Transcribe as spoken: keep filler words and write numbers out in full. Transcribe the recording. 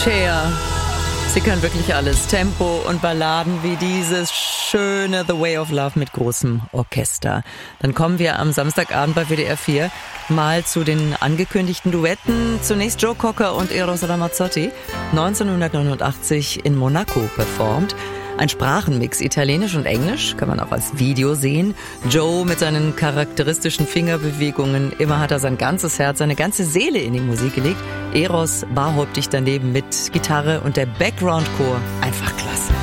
Cher. Sie können wirklich alles. Tempo und Balladen wie dieses schöne The Way of Love mit großem Orchester. Dann kommen wir am Samstagabend bei W D R vier mal zu den angekündigten Duetten. Zunächst Joe Cocker und Eros Ramazzotti, neunzehnhundertneunundachtzig in Monaco performt. Ein Sprachenmix, Italienisch und Englisch, kann man auch als Video sehen. Joe mit seinen charakteristischen Fingerbewegungen, immer hat er sein ganzes Herz, seine ganze Seele in die Musik gelegt. Eros barhäuptig daneben mit Gitarre und der Background-Chor, einfach klasse.